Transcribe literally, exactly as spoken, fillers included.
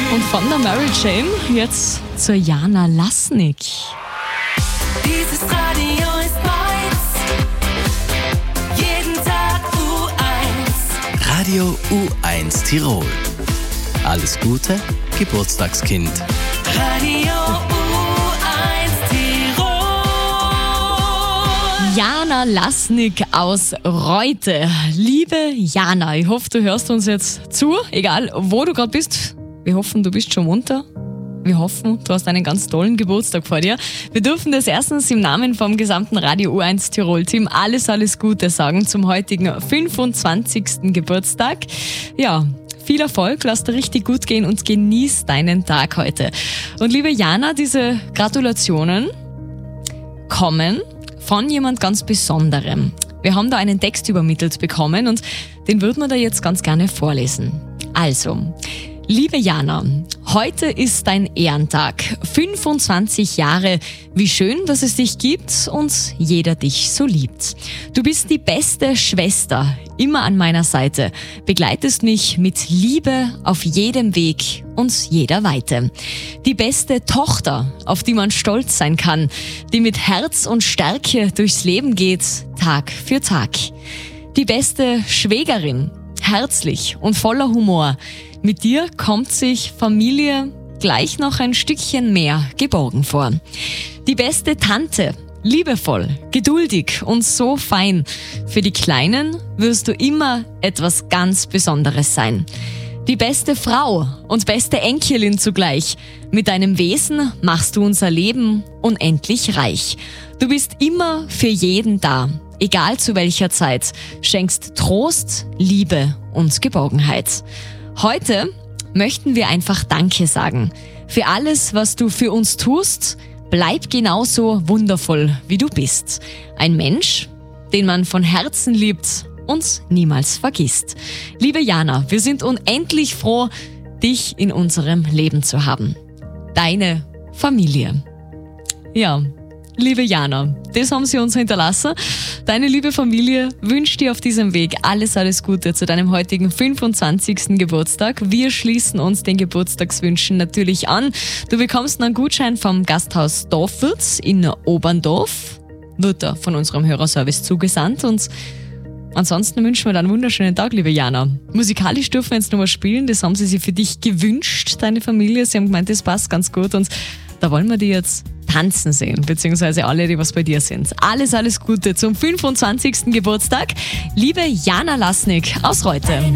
Und von der Mary Jane jetzt zur Jana Lasnik. Dieses Radio ist meins, jeden Tag U eins. Radio U eins Tirol. Alles Gute, Geburtstagskind. Radio U eins Tirol. Jana Lasnik aus Reute. Liebe Jana, ich hoffe, du hörst uns jetzt zu, egal wo du gerade bist. Wir hoffen, du bist schon munter. Wir hoffen, du hast einen ganz tollen Geburtstag vor dir. Wir dürfen das erstens im Namen vom gesamten Radio U eins Tirol-Team alles, alles Gute sagen zum heutigen fünfundzwanzigsten Geburtstag. Ja, viel Erfolg, lass dir richtig gut gehen und genieß deinen Tag heute. Und liebe Jana, diese Gratulationen kommen von jemand ganz Besonderem. Wir haben da einen Text übermittelt bekommen und den würden wir da jetzt ganz gerne vorlesen. Also, liebe Jana, heute ist dein Ehrentag. fünfundzwanzig Jahre. Wie schön, dass es dich gibt und jeder dich so liebt. Du bist die beste Schwester, immer an meiner Seite. Begleitest mich mit Liebe auf jedem Weg und jeder Weite. Die beste Tochter, auf die man stolz sein kann, die mit Herz und Stärke durchs Leben geht, Tag für Tag. Die beste Schwägerin, herzlich und voller Humor. Mit dir kommt sich Familie gleich noch ein Stückchen mehr geborgen vor. Die beste Tante, liebevoll, geduldig und so fein. Für die Kleinen wirst du immer etwas ganz Besonderes sein. Die beste Frau und beste Enkelin zugleich. Mit deinem Wesen machst du unser Leben unendlich reich. Du bist immer für jeden da, egal zu welcher Zeit. Schenkst Trost, Liebe und Geborgenheit. Heute möchten wir einfach Danke sagen. Für alles, was du für uns tust, bleib genauso wundervoll, wie du bist. Ein Mensch, den man von Herzen liebt und niemals vergisst. Liebe Jana, wir sind unendlich froh, dich in unserem Leben zu haben. Deine Familie. Ja, liebe Jana, das haben sie uns hinterlassen. Deine liebe Familie wünscht dir auf diesem Weg alles, alles Gute zu deinem heutigen fünfundzwanzigsten Geburtstag. Wir schließen uns den Geburtstagswünschen natürlich an. Du bekommst einen Gutschein vom Gasthaus Dorfwitz in Oberndorf. Wird da von unserem Hörerservice zugesandt. Und ansonsten wünschen wir dir einen wunderschönen Tag, liebe Jana. Musikalisch dürfen wir jetzt nochmal spielen. Das haben sie sich für dich gewünscht, deine Familie. Sie haben gemeint, das passt ganz gut. Und da wollen wir dir jetzt tanzen sehen, beziehungsweise alle, die was bei dir sind. Alles, alles Gute zum fünfundzwanzigsten Geburtstag. Liebe Jana Lasnik aus Reute.